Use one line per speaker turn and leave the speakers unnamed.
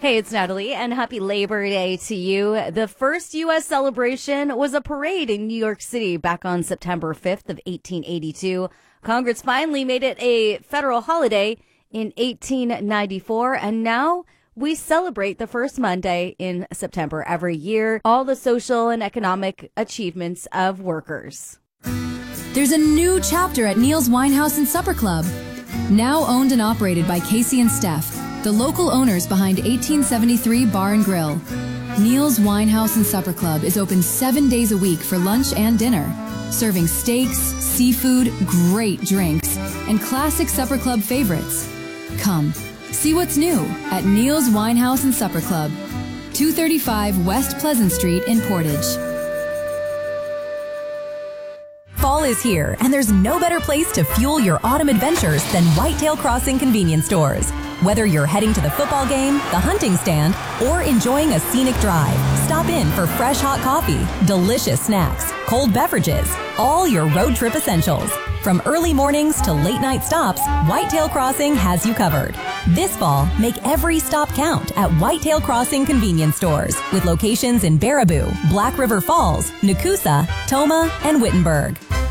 Hey, it's Natalie, and happy Labor Day to you. The first U.S. celebration was a parade in New York City back on September 5th of 1882. Congress finally made it a federal holiday in 1894, and now we celebrate the first Monday in September every year, all the social and economic achievements of workers.
There's a new chapter at Neil's Winehouse and Supper Club. Now owned and operated by Casey and Steph, the local owners behind 1873 Bar and Grill. Neil's Winehouse and Supper Club is open 7 days a week for lunch and dinner, serving steaks, seafood, great drinks, and classic Supper Club favorites. Come, see what's new at Neil's Winehouse and Supper Club, 235 West Pleasant Street in Portage.
Fall is here, and there's no better place to fuel your autumn adventures than Whitetail Crossing convenience stores. Whether you're heading to the football game, the hunting stand, or enjoying a scenic drive, stop in for fresh hot coffee, delicious snacks, cold beverages, all your road trip essentials. From early mornings to late night stops, Whitetail Crossing has you covered. This fall, make every stop count at Whitetail Crossing convenience stores with locations in Baraboo, Black River Falls, Nakusa, Tomah, and Wittenberg.